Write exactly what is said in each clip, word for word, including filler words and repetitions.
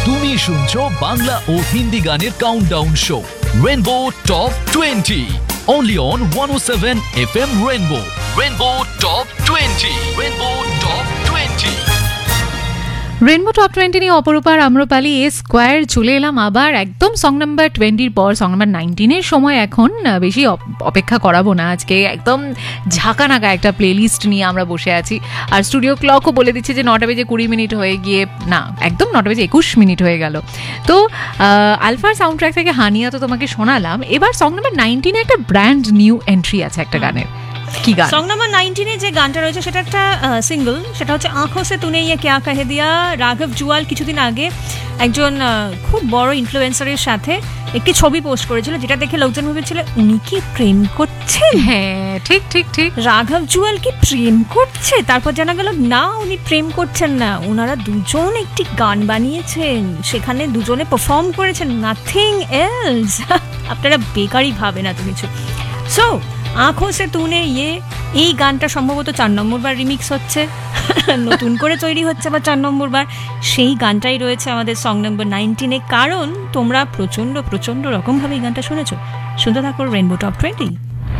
তুমি শুনছো বাংলা ও হিন্দি গানের countdown show rainbow top twenty only on one oh seven F M Rainbow. Rainbow Top twenty. Rainbow Top twenty. Rainbow top twenty নিয়ে অপরূপার আম্রপালি এ square চলে এলাম আবার একদম সং নাম্বার টোয়েন্টির পর সং নাম্বার নাইনটিনের সময়। এখন বেশি অপেক্ষা করাবো না, আজকে একদম ঝাঁকানাকা একটা প্লেলিস্ট নিয়ে আমরা বসে আছি। আর স্টুডিও ক্লকও বলে দিচ্ছে যে নটা বেজে কুড়ি মিনিট হয়ে গিয়ে না, একদম নটা বেজে একুশ মিনিট হয়ে গেল। তো আলফার সাউন্ড ট্র্যাক থেকে হানিয়া তো তোমাকে শোনালাম, এবার সং নাম্বার নাইনটিনে একটা ব্র্যান্ড নিউ এন্ট্রি আছে একটা গানের। কি গান? সং নাম্বার নাইনটিনে যে গানটা রয়েছে সেটা একটা সিঙ্গল, সেটা হচ্ছে আঁখো সে তুনে ইয়ে ক্যা কহে দিয়া। রাঘব জুয়াল কিছুদিন আগে একজন খুব বড় ইনফ্লুয়েন্সারের সাথে একটি ছবি পোস্ট করেছিল, যেটা দেখে লোকজন ভেবেছিল উনি কি প্রেম করছেন। হ্যাঁ ঠিক ঠিক ঠিক, রাঘব জুয়াল কি প্রেম করছে? তারপর জানা গেল না, উনি প্রেম করছেন না, ওনারা দুজন একটি গান বানিয়েছেন, সেখানে দুজনে পারফর্ম করেছেন, নাথিং এলস। আপনারা বেকারই ভাবেন এত কিছু। সো আঁখো সে তুনে ইয়ে, এই গানটা সম্ভবত চার নম্বর বার রিমিক্স হচ্ছে, নতুন করে তৈরি হচ্ছে আবার চার নম্বর বার। সেই গানটাই রয়েছে আমাদের সং নম্বর নাইনটিনে, কারণ তোমরা প্রচন্ড প্রচন্ড রকম ভাবে এই গানটা শুনেছো। শুনতে থাকো rainbow top twenty.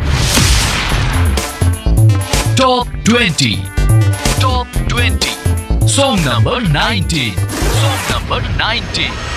Top twenty. Top twenty. Song number nineteen. Song number nineteen.